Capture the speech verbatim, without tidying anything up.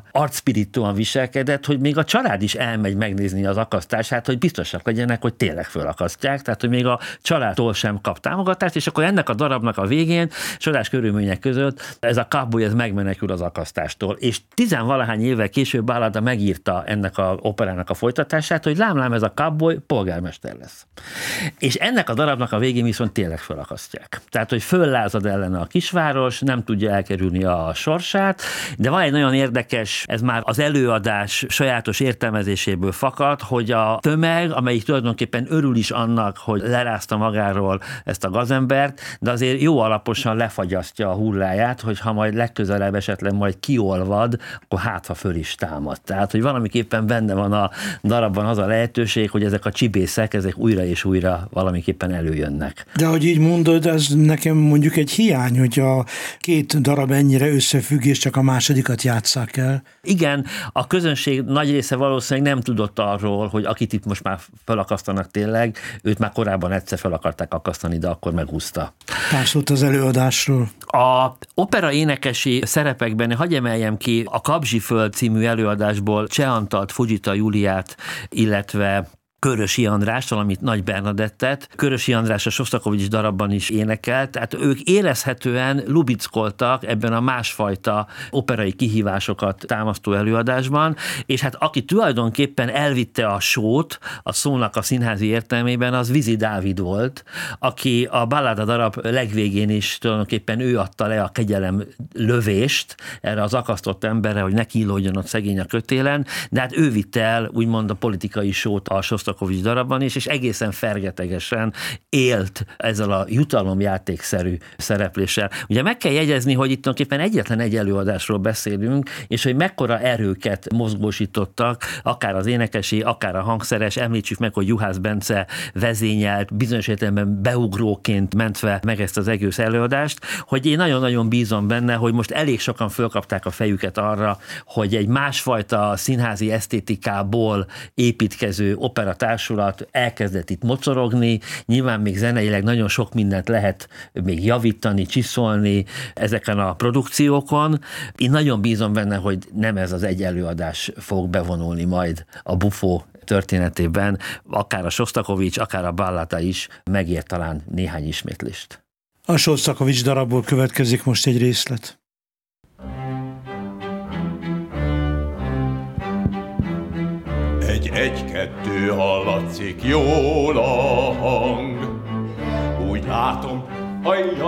arcpirítóan viselkedett, hogy még a család is elmegy megnézni az akasztását, hogy biztosak legyenek, hogy tényleg fölakasztják, tehát hogy még a családtól sem kap támogatást, és akkor ennek a darabnak a végén, csodás körülmények között ez a cowboy ez megmenekül az akasztástól. És tizenvalahány évvel később Ballada megírta ennek a operának a folytatását, hogy lám-lám ez a cowboy polgármester lesz. És ennek a darabnak a végén viszont tényleg fölakasztják. Tehát, hogy föllázad ellene a kisváros, nem tudja elkerülni a sorsát, de van egy nagyon érdekes, ez már az előadás sajátos értelmezéséből fakad, hogy a tömeg, amelyik tulajdonképpen örül is annak, hogy lerázta magáról ezt a gazembert, de azért jó alaposan lefagyasztja a hulláját, hogy ha majd legközelebb esetleg majd kiolvad, akkor hát, ha föl is támad. Tehát, hogy valamiképpen benne van a darabban az a lehetőség, hogy ezek a csibészek, ezek újra és újra valamiképpen előjönnek. De hogy így mondod, ez nekem mondjuk egy hiány, hogy a két darab ennyire összefügg, és csak a másodikat játsszák el. Igen, a közönség nagy része valószínűleg nem tudott arról, hogy akit itt most már felakasztanak tényleg, őt már korábban egyszer fel akarták akasztani, de akkor megúszta. Pár szót az előadásról. A opera énekesi szerepekben hagyj emeljem ki a Kapzsiföld című előadásból Cseh Antalt, Fugyita Júliát, illetve Körösi András, valamit Nagy Bernadettet. Körösi András a Sosztakovics darabban is énekelt, tehát ők érezhetően lubickoltak ebben a másfajta operai kihívásokat támasztó előadásban, és hát aki tulajdonképpen elvitte a sót, a szónak a színházi értelmében, az Vizi Dávid volt, aki a Ballada darab legvégén is tulajdonképpen ő adta le a kegyelem lövést erre az akasztott emberre, hogy ne kínlódjon ott szegény a kötélen, de hát ő vitte el úgymond a politikai sót a Sosztakovics darabban is, és egészen fergetegesen élt ezzel a jutalomjátékszerű szerepléssel. Ugye meg kell jegyezni, hogy itt tulajdonképpen egyetlen egy előadásról beszélünk, és hogy mekkora erőket mozgósítottak, akár az énekesi, akár a hangszeres, említsük meg, hogy Juhász Bence vezényelt, bizonyos értelemben beugróként mentve meg ezt az egész előadást, hogy én nagyon-nagyon bízom benne, hogy most elég sokan fölkapták a fejüket arra, hogy egy másfajta színházi esztétikából építkező operatársulat elkezdett itt mocorogni, nyilván még zeneileg nagyon sok mindent lehet még javítani, csiszolni ezeken a produkciókon. Én nagyon bízom benne, hogy nem ez az egy előadás fog bevonulni majd a Buffo történetében, akár a Sosztakovics, akár a Ballada is megér talán néhány ismétlést. A Sosztakovics darabból következik most egy részlet. Egy-egy-kettő hallatszik jól a hang, úgy látom, ajjaj,